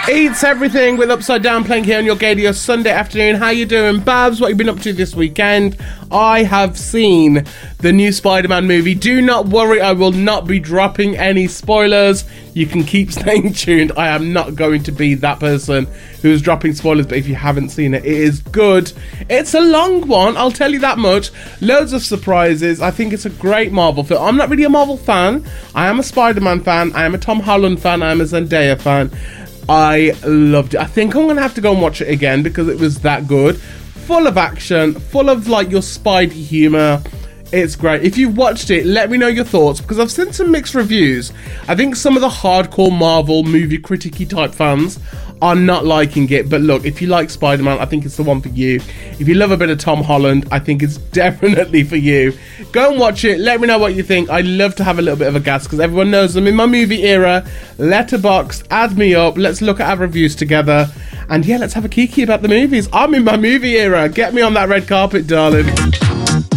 Eats Everything with Upside Down playing here on your Gadio Sunday afternoon. How you doing, Babs? What have you been up to this weekend? I have seen the new Spider-Man movie. Do not worry, I will not be dropping any spoilers. You can keep staying tuned. I am not going to be that person who's dropping spoilers, but if you haven't seen it, it is good. It's a long one, I'll tell you that much. Loads of surprises. I think it's a great Marvel film. I'm not really a Marvel fan. I am a Spider-Man fan. I am a Tom Holland fan. I am a Zendaya fan. I loved it. I think I'm going to have to go and watch it again because it was that good. Full of action, full of like your Spidey humour. It's great. If you've watched it, let me know your thoughts because I've seen some mixed reviews. I think some of the hardcore Marvel movie criticky type fans are not liking it. But look, if you like Spider-Man, I think it's the one for you. If you love a bit of Tom Holland, I think it's definitely for you. Go and watch it. Let me know what you think. I love to have a little bit of a gas because everyone knows I'm in my movie era. Letterboxd, add me up. Let's look at our reviews together. And yeah, let's have a kiki about the movies. I'm in my movie era. Get me on that red carpet, darling.